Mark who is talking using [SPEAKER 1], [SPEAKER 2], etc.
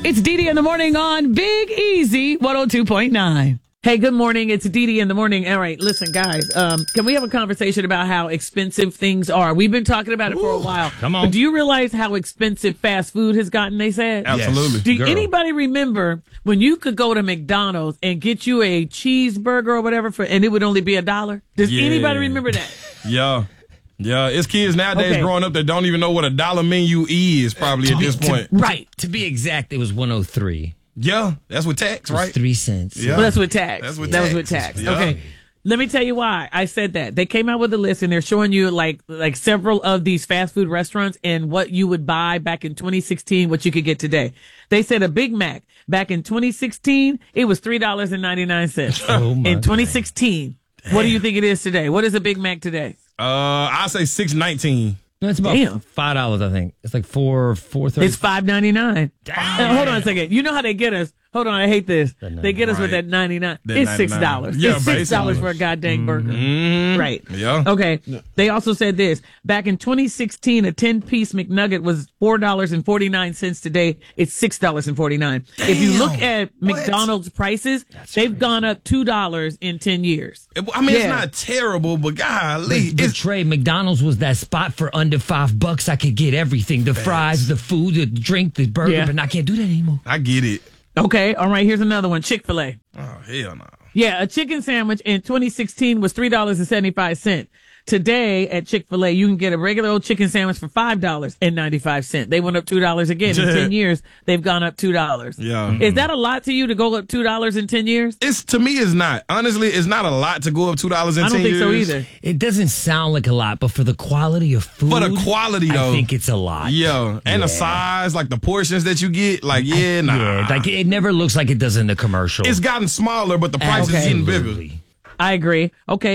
[SPEAKER 1] It's Dee in the morning on Big Easy 102.9. Hey, good morning. It's Dee in the morning. All right, listen, guys. Can we have a conversation about how expensive things are? We've been talking about it for a while.
[SPEAKER 2] Come on.
[SPEAKER 1] But do you realize how expensive fast food has gotten, they said?
[SPEAKER 2] Absolutely.
[SPEAKER 1] Do anybody remember when you could go to McDonald's and get you a cheeseburger or whatever and it would only be $1? Does anybody remember that?
[SPEAKER 3] Yeah. Yeah, it's kids nowadays growing up that don't even know what $1 menu is probably at this point.
[SPEAKER 1] Right.
[SPEAKER 2] To be exact, it was 103.
[SPEAKER 3] Yeah, that's with tax, right?
[SPEAKER 2] 3 cents.
[SPEAKER 3] Yeah.
[SPEAKER 1] Well, that's with tax.
[SPEAKER 3] That
[SPEAKER 1] was with tax.
[SPEAKER 3] Yeah.
[SPEAKER 1] Okay. Let me tell you why I said that. They came out with a list and they're showing you like several of these fast food restaurants and what you would buy back in 2016, what you could get today. They said a Big Mac back in 2016, it was $3.99.
[SPEAKER 2] Oh my
[SPEAKER 1] in 2016. God. What do you think it is today? What is a Big Mac today?
[SPEAKER 3] I say $6.19.
[SPEAKER 2] No, it's about $5, I think. It's like $4.30.
[SPEAKER 1] It's $5.99. Hold on a second. You know how they get us? Hold on, I hate this. They get us with that 99. It's $6.
[SPEAKER 3] Yeah,
[SPEAKER 1] it's $6 for a goddamn burger.
[SPEAKER 3] Mm-hmm.
[SPEAKER 1] Right.
[SPEAKER 3] Yeah.
[SPEAKER 1] Okay. They also said this. Back in 2016, a 10-piece McNugget was $4.49. Today, it's $6.49. If you look at McDonald's prices, they've gone up $2 in 10 years.
[SPEAKER 3] I mean, it's not terrible, but golly.
[SPEAKER 2] But Trey, McDonald's was that spot for under $5. I could get everything. The fries, the food, the drink, the burger, but I can't do that anymore.
[SPEAKER 3] I get it.
[SPEAKER 1] Okay, all right, here's another one. Chick-fil-A.
[SPEAKER 3] Oh, hell no.
[SPEAKER 1] Yeah, a chicken sandwich in 2016 was $3.75. Today at Chick-fil-A, you can get a regular old chicken sandwich for $5.95. They went up $2 again. In 10 years, they've gone up $2.
[SPEAKER 3] Yeah.
[SPEAKER 1] Is that a lot to you to go up $2 in 10 years?
[SPEAKER 3] To me, it's not. Honestly, it's not a lot to go up $2 in 10 years.
[SPEAKER 1] I don't think so either.
[SPEAKER 2] It doesn't sound like a lot, but for the quality of food,
[SPEAKER 3] For the quality, though,
[SPEAKER 2] I think it's a lot.
[SPEAKER 3] Yeah, and the size, like the portions that you get, like
[SPEAKER 2] like it never looks like it does in the commercial.
[SPEAKER 3] It's gotten smaller, but the price is getting bigger.
[SPEAKER 1] I agree. Okay.